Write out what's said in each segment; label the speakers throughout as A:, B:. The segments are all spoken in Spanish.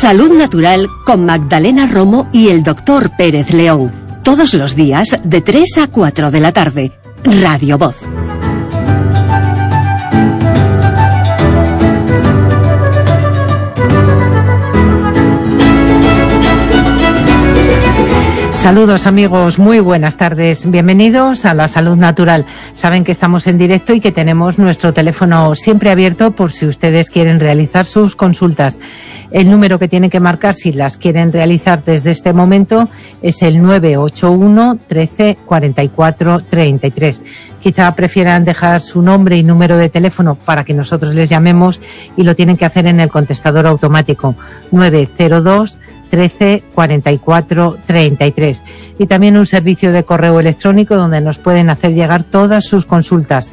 A: Salud Natural con Magdalena Romo y el Dr. Pérez León. Todos los días de 3 a 4 de la tarde. Radio Voz.
B: Saludos amigos, muy buenas tardes. Bienvenidos a La Salud Natural. Saben que estamos en directo y que tenemos nuestro teléfono siempre abierto por si ustedes quieren realizar sus consultas. El número que tienen que marcar si las quieren realizar desde este momento es el 981 13 44 33. Quizá prefieran dejar su nombre y número de teléfono para que nosotros les llamemos y lo tienen que hacer en el contestador automático 902 13 44 33 y también un servicio de correo electrónico donde nos pueden hacer llegar todas sus consultas,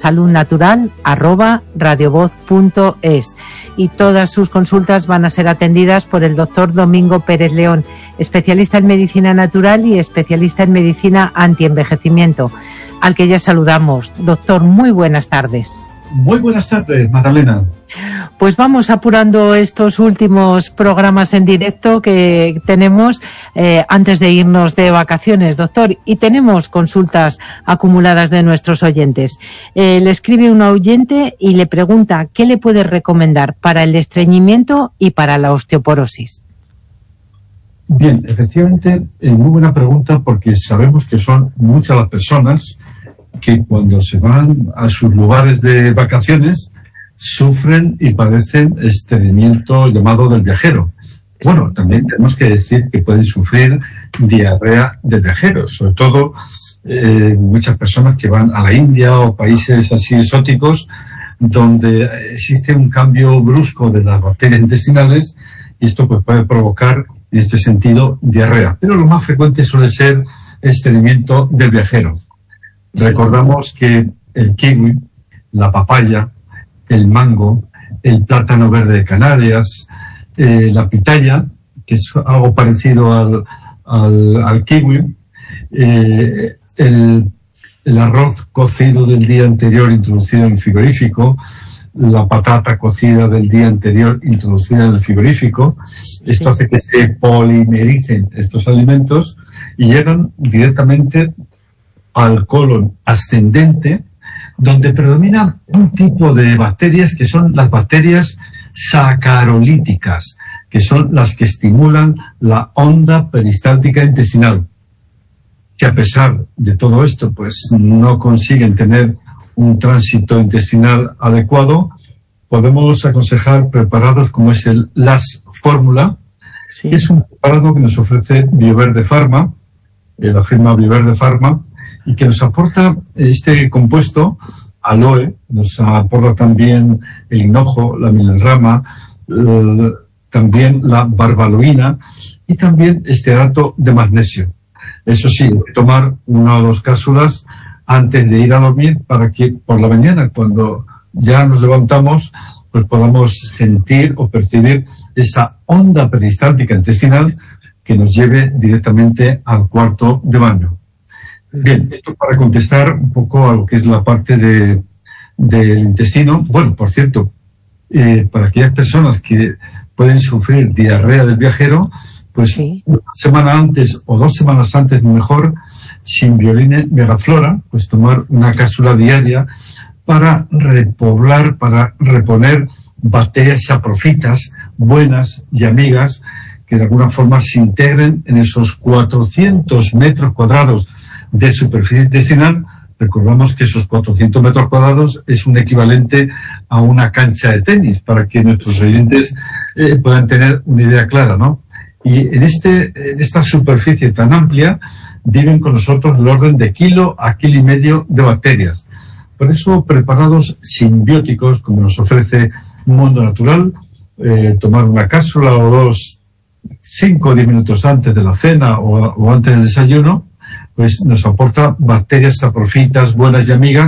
B: lasaludnatural@radiovoz.es, y todas sus consultas van a ser atendidas por el doctor Domingo Pérez León, especialista en medicina natural y especialista en medicina antienvejecimiento, al que ya saludamos. Doctor, muy buenas tardes.
C: Muy buenas tardes, Magdalena.
B: Pues vamos apurando estos últimos programas en directo que tenemos antes de irnos de vacaciones, doctor, y tenemos consultas acumuladas de nuestros oyentes. Le escribe un oyente y le pregunta qué le puede recomendar para el estreñimiento y para la osteoporosis.
C: Bien, efectivamente, muy buena pregunta, porque sabemos que son muchas las personas que cuando se van a sus lugares de vacaciones sufren y padecen estreñimiento llamado del viajero. Bueno, también tenemos que decir que pueden sufrir diarrea del viajero, sobre todo muchas personas que van a la India o países así exóticos donde existe un cambio brusco de las bacterias intestinales y esto pues puede provocar en este sentido diarrea. Pero lo más frecuente suele ser estreñimiento del viajero. Recordamos que el kiwi, la papaya, el mango, el plátano verde de Canarias, la pitaya, que es algo parecido al kiwi, el arroz cocido del día anterior introducido en el frigorífico, la patata cocida del día anterior introducida en el frigorífico. Esto hace que se polimericen estos alimentos y llegan directamente al colon ascendente, donde predomina un tipo de bacterias que son las bacterias sacarolíticas, que son las que estimulan la onda peristáltica intestinal, que a pesar de todo esto, pues no consiguen tener un tránsito intestinal adecuado. Podemos aconsejar preparados como es el LAS Fórmula, que es un preparado que nos ofrece Bioverde Pharma, la firma Bioverde Pharma, y que nos aporta este compuesto, aloe, nos aporta también el hinojo, la milenrama, también la barbaloína y también estearato de magnesio. Eso sí, tomar 1 o 2 cápsulas antes de ir a dormir para que por la mañana, cuando ya nos levantamos, pues podamos sentir o percibir esa onda peristáltica intestinal que nos lleve directamente al cuarto de baño. Bien, esto para contestar un poco a lo que es la parte del intestino. Bueno, por cierto, para aquellas personas que pueden sufrir diarrea del viajero, pues una semana antes o 2 semanas antes, mejor, Simbioline Megaflora, pues tomar una cápsula diaria para repoblar, para reponer bacterias saprofitas buenas y amigas que de alguna forma se integren en esos 400 metros cuadrados de superficie intestinal. Recordamos que esos 400 metros cuadrados es un equivalente a una cancha de tenis, para que nuestros oyentes puedan tener una idea clara, ¿no? Y en esta superficie tan amplia viven con nosotros del orden de 1 a 1,5 kg de bacterias. Por eso, preparados simbióticos, como nos ofrece Mundo Natural, tomar una cápsula o 2, 5 o 10 minutos antes de la cena o antes del desayuno, pues nos aporta bacterias saprofitas buenas y amigas